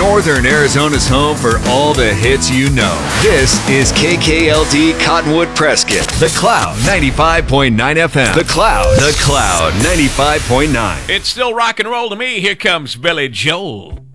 Northern Arizona's home for all the hits you know. This is KKLD Cottonwood Prescott. The Cloud 95.9 FM. The Cloud 95.9. It's still rock and roll to me. Here comes Billy Joel.